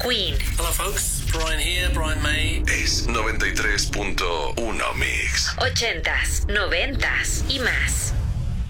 Queen. Hello folks, Brian here, Brian May. Es 93.1 Mix. 80s, 90s y más.